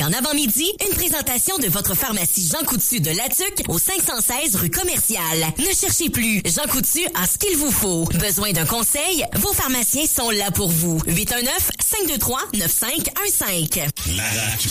en avant-midi, une présentation de votre pharmacie Jean Coutu de Latuc au 516 rue Commerciale. Ne cherchez plus. Jean Coutu a ce qu'il vous faut. Besoin d'un conseil? Vos pharmaciens sont là pour vous. 819-523-9515. La